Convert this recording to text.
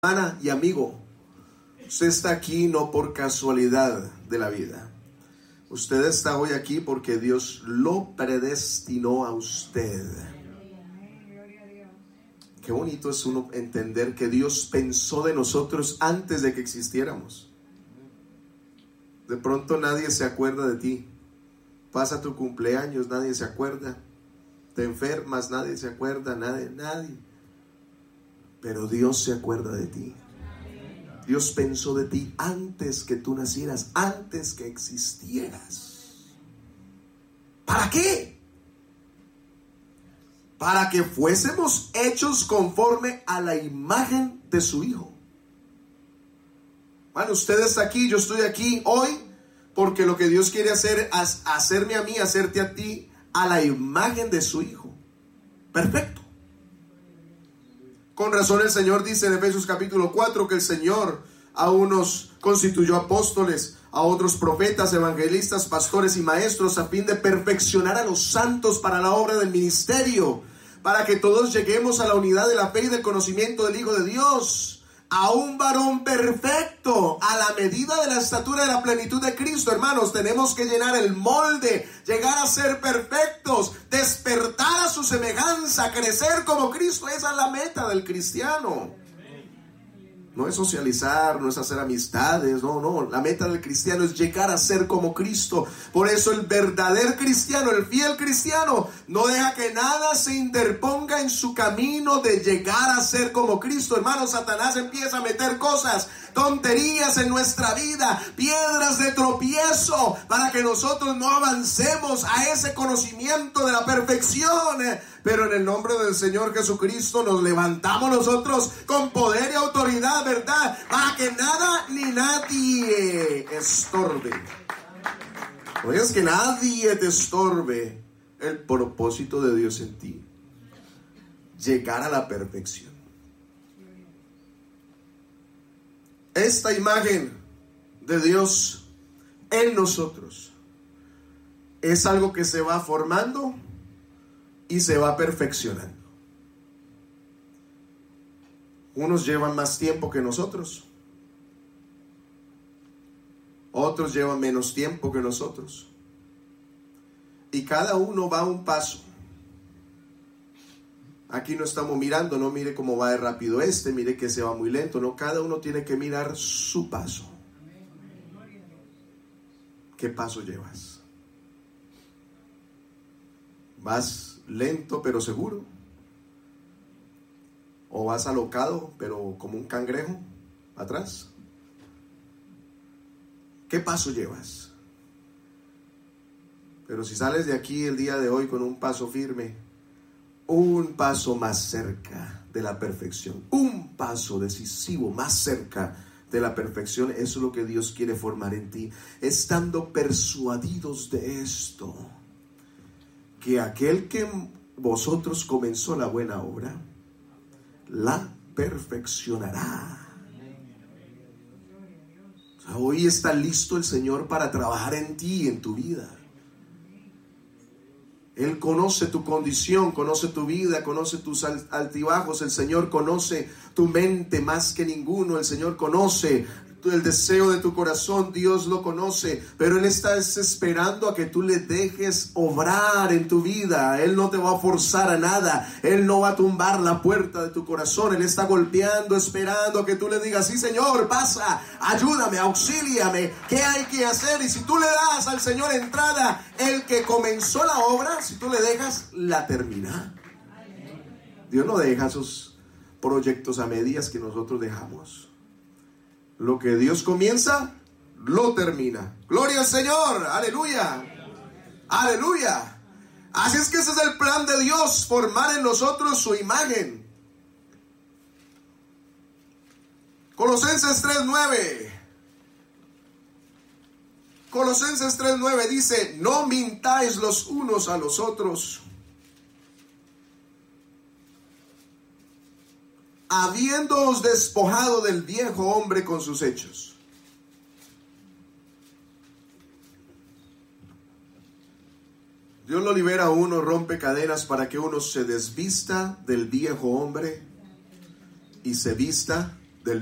Hermana y amigo, usted está aquí no por casualidad de la vida. Usted está hoy aquí porque Dios lo predestinó a usted. Qué bonito es uno entender que Dios pensó de nosotros antes de que existiéramos. De pronto nadie se acuerda de ti. Pasa tu cumpleaños, nadie se acuerda. Te enfermas, nadie se acuerda, nadie. Pero Dios se acuerda de ti. Dios pensó de ti antes que tú nacieras, antes que existieras. ¿Para qué? Para que fuésemos hechos conforme a la imagen de su Hijo. Bueno, usted está aquí, yo estoy aquí hoy, porque lo que Dios quiere hacer es hacerme a mí, hacerte a ti, a la imagen de su Hijo. Perfecto. Con razón el Señor dice en Efesios capítulo 4 que el Señor a unos constituyó apóstoles, a otros profetas, evangelistas, pastores y maestros, a fin de perfeccionar a los santos para la obra del ministerio, para que todos lleguemos a la unidad de la fe y del conocimiento del Hijo de Dios, a un varón perfecto, a la medida de la estatura de la plenitud de Cristo. Hermanos, tenemos que llenar el molde, llegar a ser perfectos, despertar a su semejanza, crecer como Cristo. Esa es la meta del cristiano. No es socializar, no es hacer amistades, no. La meta del cristiano es llegar a ser como Cristo. Por eso el verdadero cristiano, el fiel cristiano, no deja que nada se interponga en su camino de llegar a ser como Cristo. Hermano, Satanás empieza a meter cosas, tonterías en nuestra vida, piedras de tropiezo, para que nosotros no avancemos a ese conocimiento de la perfección. Pero en el nombre del Señor Jesucristo nos levantamos nosotros con poder y autoridad, ¿verdad? Para que nada ni nadie estorbe. No es que nadie te estorbe el propósito de Dios en ti. Llegar a la perfección. Esta imagen de Dios en nosotros es algo que se va formando y se va perfeccionando. Unos llevan más tiempo que nosotros. Otros llevan menos tiempo que nosotros. Y cada uno va a un paso. Aquí no estamos mirando, no mire cómo va de rápido mire que se va muy lento. No, cada uno tiene que mirar su paso. ¿Qué paso llevas? ¿Vas lento pero seguro? ¿O vas alocado pero como un cangrejo atrás? ¿Qué paso llevas? Pero si sales de aquí el día de hoy con un paso firme, un paso más cerca de la perfección, un paso decisivo más cerca de la perfección, eso es lo que Dios quiere formar en ti, estando persuadidos de esto, que aquel que vosotros comenzó la buena obra, la perfeccionará. O sea, hoy está listo el Señor para trabajar en ti y en tu vida. Él conoce tu condición, conoce tu vida, conoce tus altibajos. El Señor conoce tu mente más que ninguno. El Señor conoce el deseo de tu corazón, Dios lo conoce, pero Él está esperando a que tú le dejes obrar en tu vida. Él no te va a forzar a nada, Él no va a tumbar la puerta de tu corazón. Él está golpeando, esperando a que tú le digas: sí, Señor, pasa, ayúdame, auxíliame, ¿qué hay que hacer? Y si tú le das al Señor entrada, el que comenzó la obra, si tú le dejas, la termina. Dios no deja esos proyectos a medias que nosotros dejamos. Lo que Dios comienza, lo termina. Gloria al Señor, aleluya, aleluya. Así es que ese es el plan de Dios, formar en nosotros su imagen. Colosenses 3:9. Colosenses 3:9 dice: no mintáis los unos a los otros, habiéndoos despojado del viejo hombre con sus hechos. Dios lo libera a uno, rompe cadenas para que uno se desvista del viejo hombre y se vista